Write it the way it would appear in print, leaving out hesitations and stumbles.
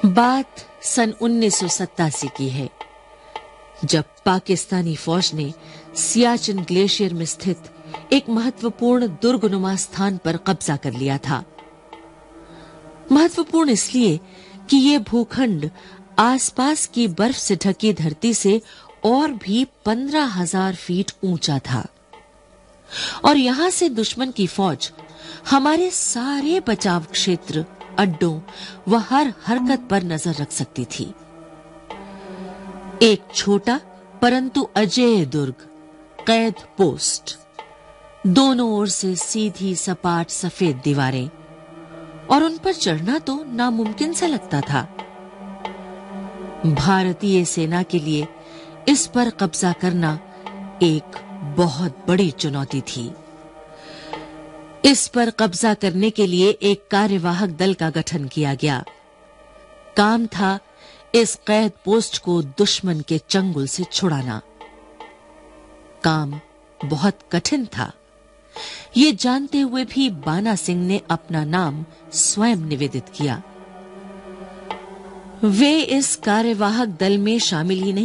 बात सन 1987 की है, जब पाकिस्तानी फौज ने सियाचिन ग्लेशियर में स्थित एक महत्वपूर्ण दुर्गनुमा स्थान पर कब्जा कर लिया था। महत्वपूर्ण इसलिए कि यह भूखंड आसपास की बर्फ से ढकी धरती से और भी 15,000 फीट ऊंचा था और यहां से दुश्मन की फौज हमारे सारे बचाव क्षेत्र, अड्डों व हर हरकत पर नजर रख सकती थी। एक छोटा परंतु अजेय दुर्ग, कैद पोस्ट, दोनों ओर से सीधी सपाट सफेद दीवारें, और उन पर चढ़ना तो नामुमकिन सा लगता था। भारतीय सेना के लिए इस पर कब्जा करना एक बहुत बड़ी चुनौती थी। इस पर कब्जा करने के लिए एक कार्यवाहक दल का गठन किया गया। काम था इस कैद पोस्ट को दुश्मन के चंगुल से छुड़ाना। काम बहुत कठिन था। ये जानते हुए भी बाना सिंह ने अपना नाम स्वयं निवेदित किया। वे इस कार्यवाहक दल में शामिल ही नहीं